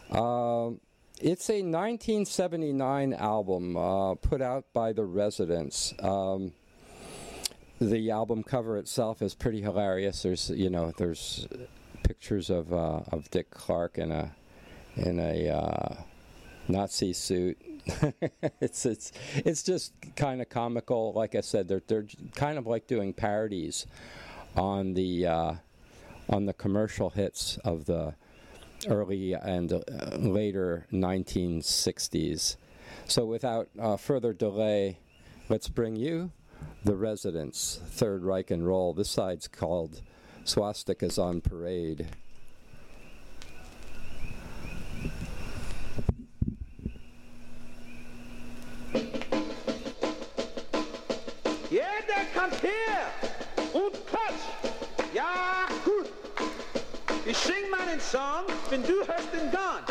It's a 1979 album put out by The Residents. The album cover itself is pretty hilarious. There's pictures of Dick Clark in a Nazi suit. It's just kind of comical. Like I said, they're kind of like doing parodies on the commercial hits of the early and later 1960s. So without further delay, let's bring you The Residents, Third Reich and Roll. This side's called Swastikas on Parade. Ja, der kommt her und klatscht. Ja, gut. Ich sing meinen Song, wenn du hörst den Gong.